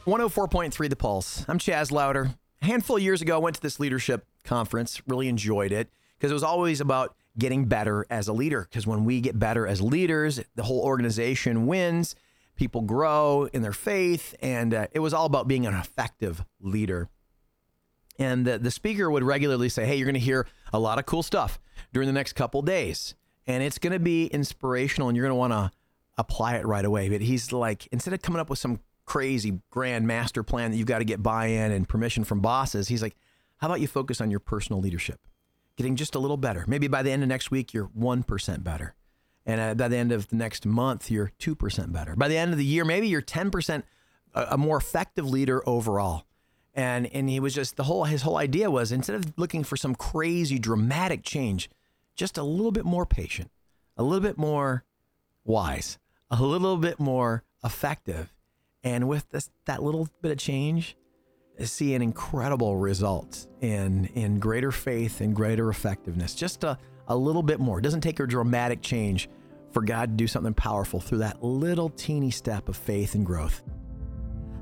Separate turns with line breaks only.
104.3 The Pulse. I'm Chaz Louder. A handful of years ago, I went to this leadership conference, really enjoyed it, because it was always about getting better as a leader. Because when we get better as leaders, the whole organization wins, people grow in their faith, and it was all about being an effective leader. And the speaker would regularly say, hey, you're going to hear a lot of cool stuff during the next couple days, and it's going to be inspirational, and you're going to want to apply it right away. But he's like, instead of coming up with some crazy grand master plan that you've got to get buy-in and permission from bosses, he's like, how about you focus on your personal leadership, getting just a little better. Maybe by the end of next week, you're 1% better. And by the end of the next month, you're 2% better. By the end of the year, maybe you're 10% a more effective leader overall. And he was just, his whole idea was, instead of looking for some crazy dramatic change, just a little bit more patient, a little bit more wise, a little bit more effective. And with that little bit of change, see an incredible result in greater faith and greater effectiveness. Just a little bit more. It doesn't take a dramatic change for God to do something powerful through that little teeny step of faith and growth.